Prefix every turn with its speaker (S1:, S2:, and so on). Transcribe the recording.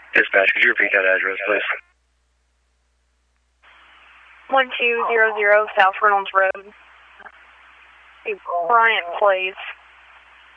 S1: Dispatch, could you repeat that address, please?
S2: 1200 South Reynolds Road. Bryant, please.